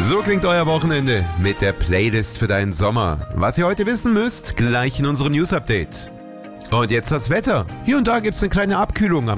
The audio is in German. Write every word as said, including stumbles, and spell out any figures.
So klingt euer Wochenende mit der Playlist für deinen Sommer. Was ihr heute wissen müsst, gleich in unserem News-Update. Und jetzt das Wetter. Hier und da gibt's eine kleine Abkühlung.